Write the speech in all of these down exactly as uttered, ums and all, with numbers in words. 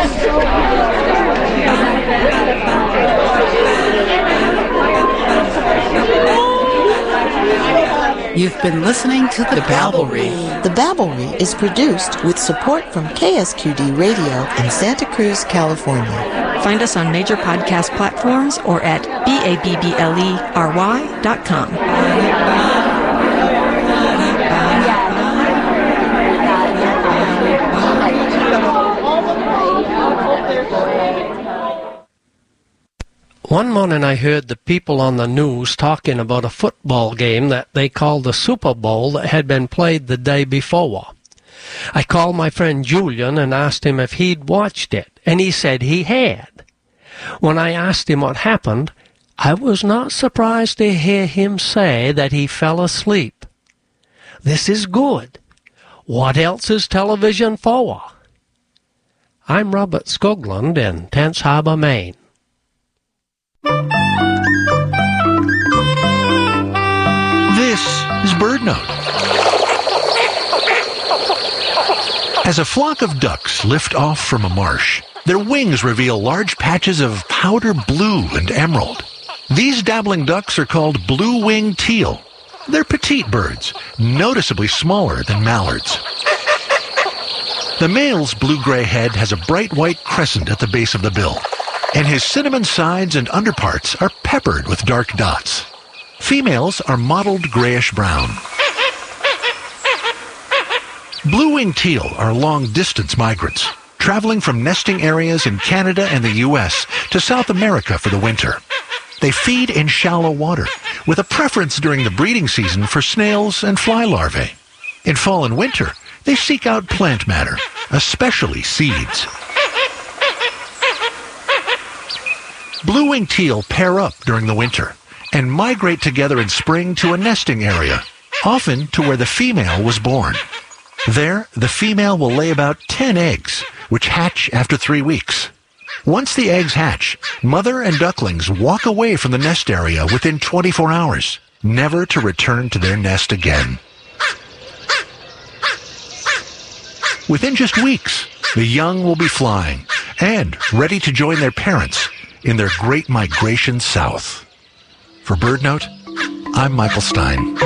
You've been listening to The Babblery. The Babblery is produced with support from K S Q D Radio in Santa Cruz, California. Find us on major podcast platforms or at B A B B L E R Y dot com. One morning I heard the people on the news talking about a football game that they called the Super Bowl that had been played the day before. I called my friend Julian and asked him if he'd watched it, and he said he had. When I asked him what happened, I was not surprised to hear him say that he fell asleep. This is good. What else is television for? I'm Robert Skoglund in Tense Harbor, Maine. This is Bird Note. As a flock of ducks lift off from a marsh, their wings reveal large patches of powder blue and emerald. These dabbling ducks are called blue-winged teal. They're petite birds, noticeably smaller than mallards. The male's blue-gray head has a bright white crescent at the base of the bill, and his cinnamon sides and underparts are peppered with dark dots. Females are mottled grayish-brown. Blue-winged teal are long-distance migrants, traveling from nesting areas in Canada and the U S to South America for the winter. They feed in shallow water, with a preference during the breeding season for snails and fly larvae. In fall and winter, they seek out plant matter, especially seeds. Blue-winged teal pair up during the winter and migrate together in spring to a nesting area, often to where the female was born. There, the female will lay about ten eggs, which hatch after three weeks. Once the eggs hatch, mother and ducklings walk away from the nest area within twenty-four hours, never to return to their nest again. Within just weeks, the young will be flying and ready to join their parents in their great migration south. For BirdNote, I'm Michael Stein.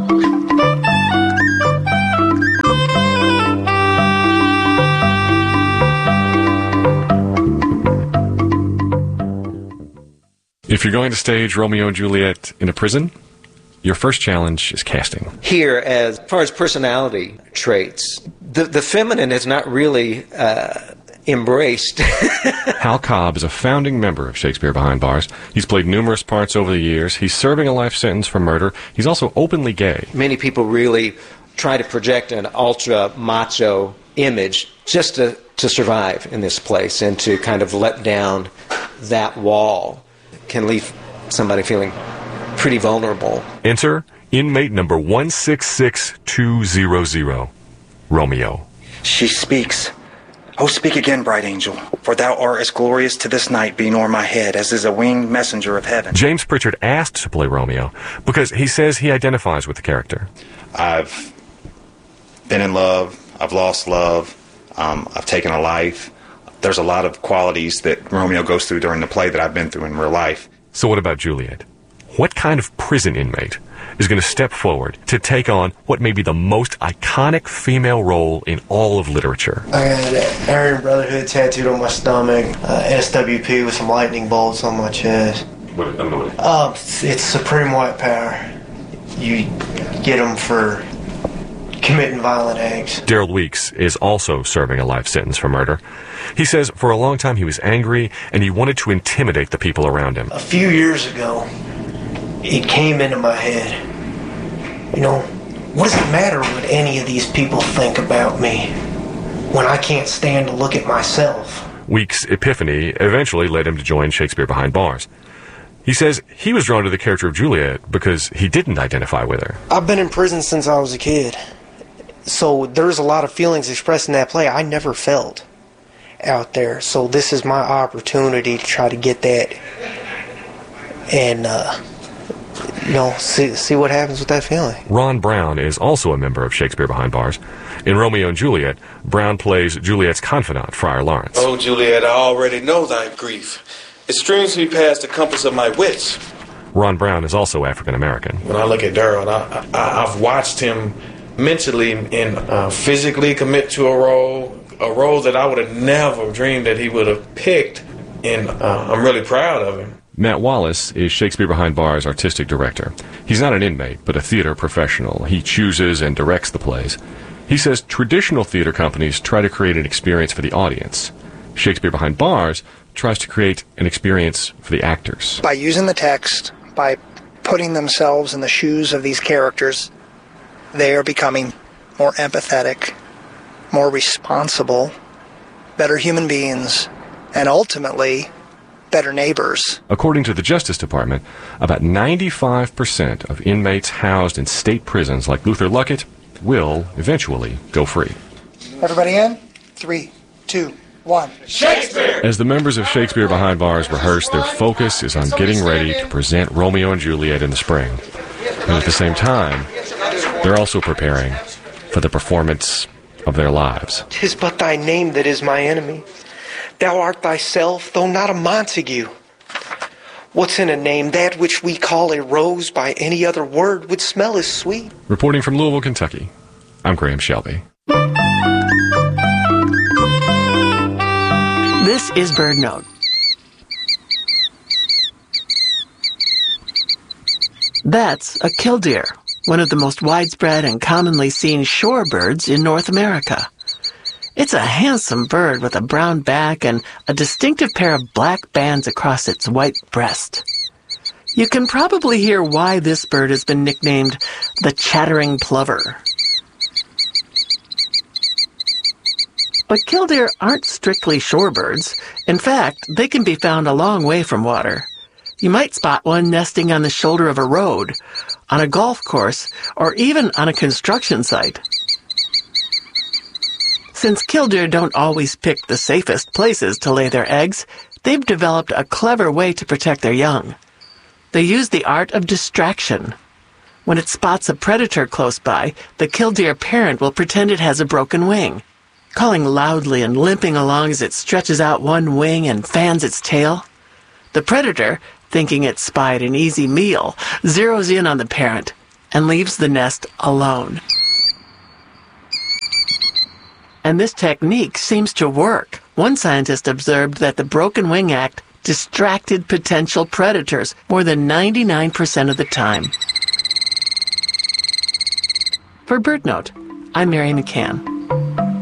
If you're going to stage Romeo and Juliet in a prison, your first challenge is casting. Here, as far as personality traits, the, the feminine is not really uh, embraced. Hal Cobb is a founding member of Shakespeare Behind Bars. He's played numerous parts over the years. He's serving a life sentence for murder. He's also openly gay. Many people really try to project an ultra-macho image just to, to survive in this place and to kind of let down that wall. Can leave somebody feeling pretty vulnerable. Enter inmate number one six six two zero zero, Romeo. She speaks. Oh, speak again, bright angel, for thou art as glorious to this night being o'er my head as is a winged messenger of heaven. James Pritchard asked to play Romeo because he says he identifies with the character. I've been in love. I've lost love. Um, I've taken a life. There's a lot of qualities that Romeo goes through during the play that I've been through in real life. So what about Juliet? What kind of prison inmate is going to step forward to take on what may be the most iconic female role in all of literature? I got an Aryan Brotherhood tattooed on my stomach, uh, S W P with some lightning bolts on my chest. What, I don't know what it is. Um, it's Supreme White Power. You get them for committing violent acts. Daryl Weeks is also serving a life sentence for murder. He says for a long time he was angry and he wanted to intimidate the people around him. A few years ago, it came into my head, you know, what does it matter what any of these people think about me when I can't stand to look at myself? Weeks' epiphany eventually led him to join Shakespeare Behind Bars. He says he was drawn to the character of Juliet because he didn't identify with her. I've been in prison since I was a kid, so there's a lot of feelings expressed in that play I never felt out there. So this is my opportunity to try to get that and, uh, you know, see, see what happens with that feeling. Ron Brown is also a member of Shakespeare Behind Bars. In Romeo and Juliet, Brown plays Juliet's confidant, Friar Lawrence. Oh, Juliet, I already know thy grief. It streams me past the compass of my wits. Ron Brown is also African American. When I look at Daryl, I, I, I've watched him mentally and uh, physically commit to a role, a role that I would have never dreamed that he would have picked, and uh, I'm really proud of him. Matt Wallace is Shakespeare Behind Bars' artistic director. He's not an inmate, but a theater professional. He chooses and directs the plays. He says traditional theater companies try to create an experience for the audience. Shakespeare Behind Bars tries to create an experience for the actors. By using the text, by putting themselves in the shoes of these characters, they are becoming more empathetic, more responsible, better human beings, and ultimately, better neighbors. According to the Justice Department, about ninety-five percent of inmates housed in state prisons like Luther Luckett will eventually go free. Everybody in? Three, two, one. Shakespeare! As the members of Shakespeare Behind Bars rehearse, their focus is on getting ready to present Romeo and Juliet in the spring. And at the same time, they're also preparing for the performance of their lives. 'Tis but thy name that is my enemy. Thou art thyself, though not a Montague. What's in a name? That which we call a rose by any other word would smell as sweet. Reporting from Louisville, Kentucky, I'm Graham Shelby. This is BirdNote. That's a killdeer, one of the most widespread and commonly seen shorebirds in North America. It's a handsome bird with a brown back and a distinctive pair of black bands across its white breast. You can probably hear why this bird has been nicknamed the chattering plover. But killdeer aren't strictly shorebirds. In fact, they can be found a long way from water. You might spot one nesting on the shoulder of a road, on a golf course, or even on a construction site. Since killdeer don't always pick the safest places to lay their eggs, they've developed a clever way to protect their young. They use the art of distraction. When it spots a predator close by, the killdeer parent will pretend it has a broken wing, calling loudly and limping along as it stretches out one wing and fans its tail. The predator, thinking it spied an easy meal, zeroes in on the parent and leaves the nest alone. And this technique seems to work. One scientist observed that the broken wing act distracted potential predators more than ninety-nine percent of the time. For BirdNote, I'm Mary McCann.